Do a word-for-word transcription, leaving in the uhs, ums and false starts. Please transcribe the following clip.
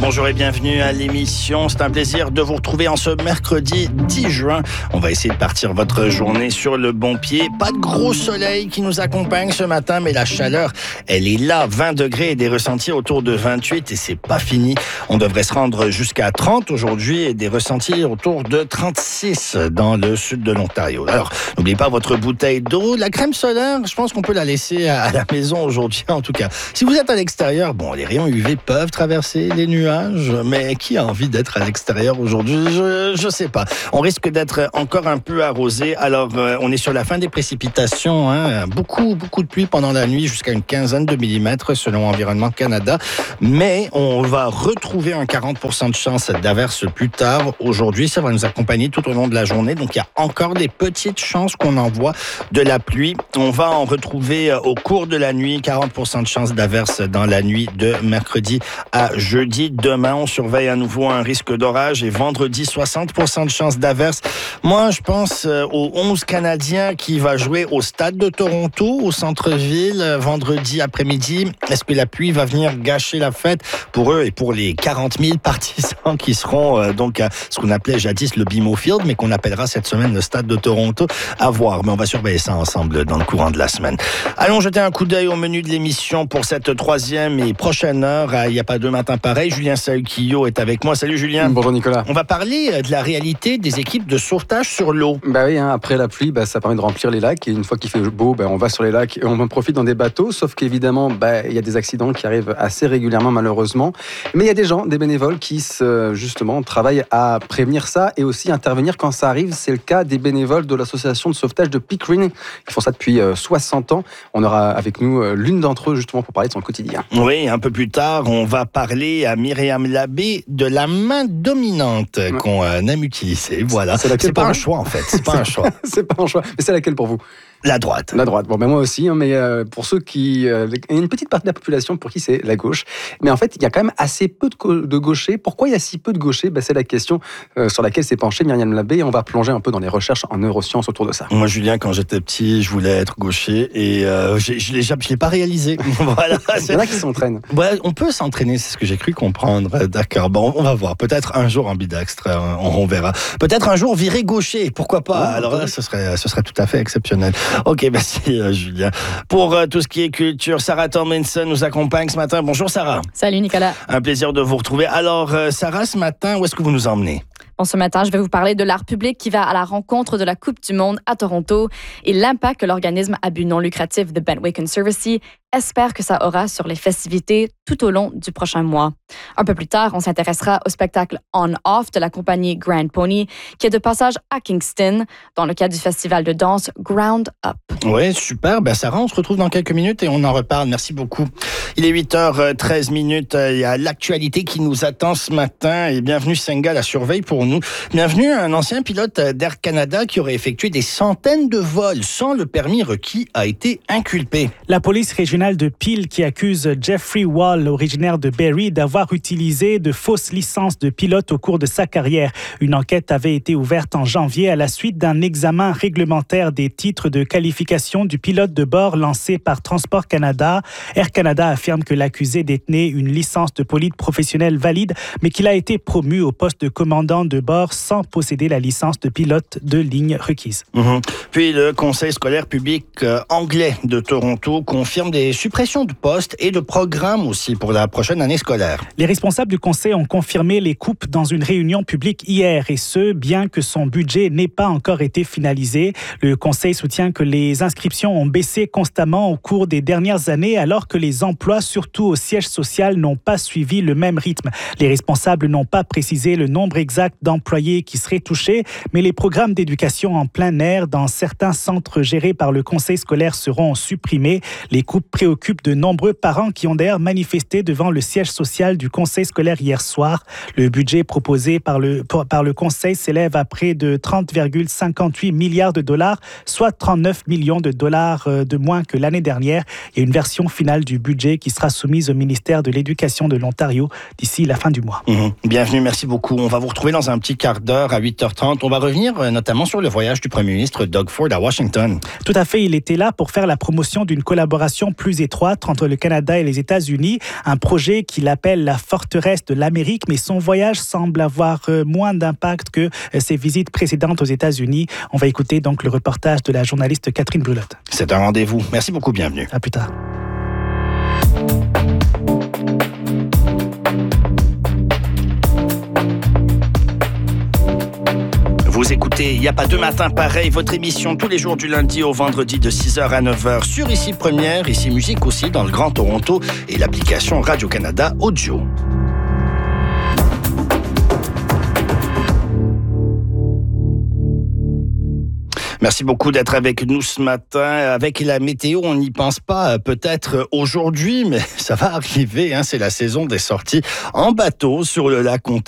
bonjour et bienvenue à l'émission. C'est un plaisir de vous retrouver en ce mercredi dix juin. On va essayer de partir votre journée sur le bon pied. Pas de gros soleil qui nous accompagne ce matin, mais la chaleur, elle est là. vingt degrés et des ressentis autour de vingt-huit et c'est pas fini. On devrait se rendre jusqu'à trente aujourd'hui et des ressentis autour de trente-six dans le sud de l'Ontario. Alors, n'oubliez pas votre bouteille d'eau. La crème solaire, je pense qu'on peut la laisser à la maison aujourd'hui en tout cas. Si vous êtes à l'extérieur, bon, les rayons U V peuvent traverser les nuages, mais qui a envie d'être à l'extérieur aujourd'hui? Je, je sais pas. On risque d'être encore un peu arrosé. Alors, euh, on est sur la fin des précipitations, hein. Beaucoup, beaucoup de pluie pendant la nuit, jusqu'à une quinzaine de millimètres selon Environnement Canada. Mais on va retrouver un quarante pour cent de chance d'averses plus tard aujourd'hui. Ça va nous accompagner tout au long de la journée. Donc, il y a encore des petites chances qu'on envoie de la pluie. On va en retrouver au cours de la nuit, quarante pour cent de chance d'averses dans la nuit de mercredi à jeudi. Demain, on surveille à nouveau un risque d'orage et vendredi, soixante pour cent de chance d'averses. Moi, je pense aux onze Canadiens qui va jouer au stade de Toronto, au centre-ville, vendredi après-midi. Est-ce que la pluie va venir gâcher la fête pour eux et pour les quarante mille partisans qui seront euh, donc à ce qu'on appelait jadis le B M O Field, mais qu'on appellera cette semaine le stade de Toronto? À voir, mais on va surveiller ça ensemble dans le courant de la semaine. Allons jeter un coup d'œil au menu de l'émission pour cette troisième et prochaine heure. Il n'y a pas deux matins pareils. Julien Sahuquillo est avec moi. Salut Julien. Bonjour Nicolas. On va parler de la réalité des équipes de sauvetage sur l'eau. Bah oui, hein, après la pluie, bah, ça permet de remplir les lacs et une fois qu'il fait beau, bah, on va sur les lacs et on en profite dans des bateaux, sauf qu'évidemment, bah, il y a des accidents qui arrivent assez régulièrement malheureusement. Mais il y a des gens, des bénévoles qui justement travaillent à prévenir ça et aussi intervenir quand ça arrive. C'est le cas des bénévoles de l'association de sauvetage de Pickering. Ils font ça depuis soixante ans. On aura avec nous l'une d'entre eux justement pour parler de son quotidien. Oui, un peu plus tard, on va parler à Myriam Labbé de la main dominante ouais. qu'on aime utiliser. Voilà. C'est, c'est pas un choix en fait. C'est pas un choix. C'est pas un choix. Mais c'est laquelle pour vous? La droite. La droite. Bon, ben moi aussi, hein, mais euh, pour ceux qui... Euh, il y a une petite partie de la population pour qui c'est la gauche. Mais en fait, il y a quand même assez peu de, de gauchers. Pourquoi il y a si peu de gauchers? Ben, c'est la question euh, sur laquelle s'est penchée Myriam Labbé et on va plonger un peu dans les recherches en neurosciences autour de ça. Moi, Julien, quand j'étais petit, je voulais être gaucher et euh, je ne l'ai, l'ai pas réalisé. Voilà. Il y en a qui s'entraînent. Ouais, on peut s'entraîner, c'est ce que j'ai cru comprendre. D'accord. Bon, on va voir. Peut-être un jour ambidextre, on, on verra. Peut-être un jour virer gaucher. Pourquoi pas? Ouais, alors là, ce serait, ce serait tout à fait exceptionnel. Ok, merci. Julien. Pour euh, tout ce qui est culture, Sarah Tomlinson nous accompagne ce matin. Bonjour Sarah. Salut Nicolas. Un plaisir de vous retrouver. Alors euh, Sarah, ce matin, où est-ce que vous nous emmenez? Bon, ce matin, je vais vous parler de l'art public qui va à la rencontre de la Coupe du Monde à Toronto et l'impact que l'organisme à but non lucratif The Bentway Conservancy espère que ça aura sur les festivités tout au long du prochain mois. Un peu plus tard, on s'intéressera au spectacle On-Off de la compagnie Grand Pony qui est de passage à Kingston dans le cadre du festival de danse Ground Up. Oui, super. Ben Sarah, on se retrouve dans quelques minutes et on en reparle. Merci beaucoup. Il est huit heures treize minutes. Il y a l'actualité qui nous attend ce matin et bienvenue Senga, la surveille pour nous. Bienvenue à un ancien pilote d'Air Canada qui aurait effectué des centaines de vols sans le permis requis a été inculpé. La police régionale de Peel qui accuse Jeffrey Wall, originaire de Barrie, d'avoir utilisé de fausses licences de pilote au cours de sa carrière. Une enquête avait été ouverte en janvier à la suite d'un examen réglementaire des titres de qualification du pilote de bord lancé par Transport Canada. Air Canada affirme que l'accusé détenait une licence de pilote professionnel valide, mais qu'il a été promu au poste de commandant de bord sans posséder la licence de pilote de ligne requise. Mmh. Puis le Conseil scolaire public euh, anglais de Toronto confirme des suppressions de postes et de programmes aussi pour la prochaine année scolaire. Les responsables du Conseil ont confirmé les coupes dans une réunion publique hier et ce, bien que son budget n'ait pas encore été finalisé. Le Conseil soutient que les inscriptions ont baissé constamment au cours des dernières années alors que les emplois, surtout au siège social, n'ont pas suivi le même rythme. Les responsables n'ont pas précisé le nombre exact d'employés qui seraient touchés, mais les programmes d'éducation en plein air dans certains centres gérés par le Conseil scolaire seront supprimés. Les coupes préoccupent de nombreux parents qui ont d'ailleurs manifesté devant le siège social du Conseil scolaire hier soir. Le budget proposé par le, par le Conseil s'élève à près de trente virgule cinquante-huit milliards de dollars, soit trente-neuf millions de dollars de moins que l'année dernière. Il y a une version finale du budget qui sera soumise au ministère de l'Éducation de l'Ontario d'ici la fin du mois. Mmh. Bienvenue, merci beaucoup. On va vous retrouver dans un dans un petit quart d'heure à huit heures trente. On va revenir euh, notamment sur le voyage du premier ministre Doug Ford à Washington. Tout à fait, il était là pour faire la promotion d'une collaboration plus étroite entre le Canada et les États-Unis, un projet qu'il appelle la forteresse de l'Amérique, mais son voyage semble avoir euh, moins d'impact que euh, ses visites précédentes aux États-Unis. On va écouter donc le reportage de la journaliste Catherine Brulotte. C'est un rendez-vous. Merci beaucoup, bienvenue. À plus tard. Vous écoutez Il n'y a pas deux matins pareils, votre émission tous les jours du lundi au vendredi de six heures à neuf heures sur Ici Première, Ici Musique aussi dans le Grand Toronto et l'application Radio-Canada Audio. Merci beaucoup d'être avec nous ce matin. Avec la météo, on n'y pense pas peut-être aujourd'hui, mais ça va arriver. Hein, c'est la saison des sorties en bateau sur le lac Ontario.